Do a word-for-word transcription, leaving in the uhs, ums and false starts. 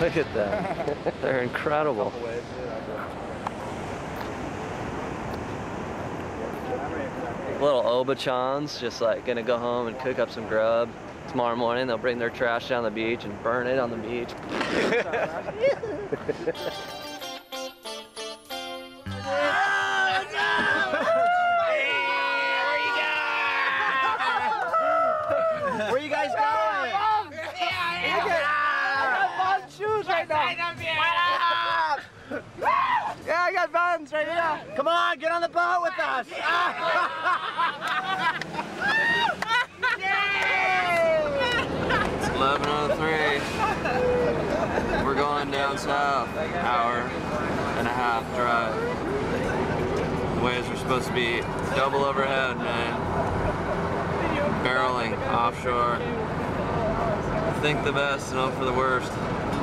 Look at that. They're incredible. Little Obachans, just like gonna go home and cook up some grub. Tomorrow morning they'll bring their trash down the beach and burn it on the beach. Where you guys going? I got Vons shoes right now. Yeah, I got Vons right here. Come on, get on the boat with us. It's eleven oh three. We're going down south. Hour and a half drive. The waves are supposed to be double overhead, man. Barreling offshore. Think the best and hope for the worst.